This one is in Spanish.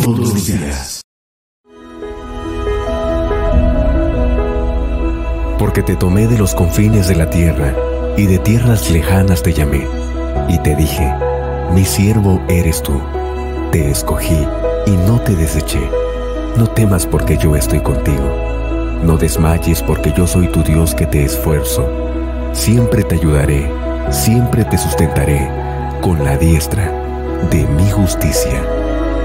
todos los días. Porque te tomé de los confines de la tierra, y de tierras lejanas te llamé, y te dije, mi siervo eres tú. Te escogí y no te deseché. No temas porque yo estoy contigo. No desmayes porque yo soy tu Dios que te esfuerzo. Siempre te ayudaré, siempre te sustentaré con la diestra de mi justicia.